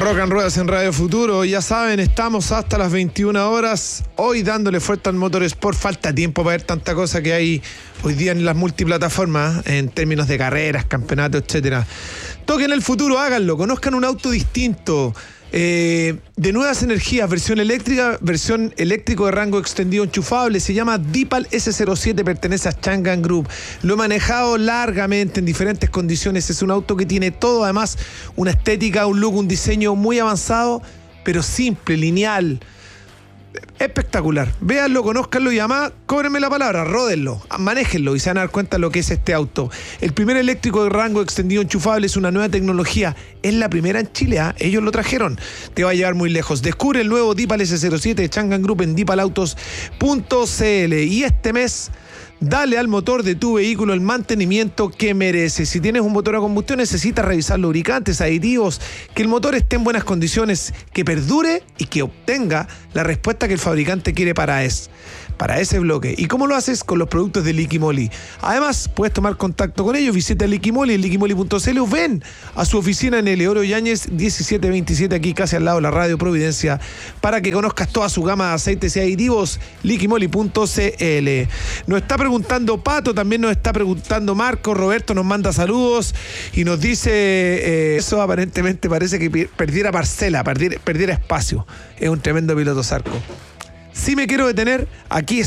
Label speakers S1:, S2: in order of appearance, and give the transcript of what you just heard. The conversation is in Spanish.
S1: Rock and Ruedas en Radio Futuro. Ya saben, estamos hasta las 21 horas. Hoy dándole fuerte al Motorsport. Falta tiempo para ver tanta cosa que hay hoy día en las multiplataformas, en términos de carreras, campeonatos, etcétera. Toquen el futuro, háganlo. Conozcan un auto distinto. De nuevas energías, versión eléctrico de rango extendido enchufable, se llama Deepal S07, pertenece a Changan Group. Lo he manejado largamente en diferentes condiciones, es un auto que tiene todo, además una estética, un look, un diseño muy avanzado, pero simple, lineal, espectacular. Véanlo, conózcanlo y además cóbrenme la palabra, ródenlo, manéjenlo y se van a dar cuenta de lo que es este auto. El primer eléctrico de rango extendido enchufable es una nueva tecnología, es la primera en Chile, ellos lo trajeron, te va a llevar muy lejos. Descubre el nuevo Deepal S07 de Changan Group en deepalautos.cl y este mes dale al motor de tu vehículo el mantenimiento que merece. Si tienes un motor a combustión, necesitas revisar lubricantes, aditivos, que el motor esté en buenas condiciones, que perdure y que obtenga la respuesta que el fabricante quiere para ese bloque. ¿Y cómo lo haces? Con los productos de Liquimoli. Además, puedes tomar contacto con ellos, visita Liquimoli en liquimoli.cl o ven a su oficina en Eleodoro Yáñez 1727, aquí casi al lado de la Radio Providencia, para que conozcas toda su gama de aceites y aditivos. Liquimoli.cl. Nos está preguntando Pato, también nos está preguntando Marco, Roberto nos manda saludos y nos dice eso aparentemente parece que perdiera parcela, perdiera espacio. Es un tremendo piloto Zarco. Si me quiero detener, aquí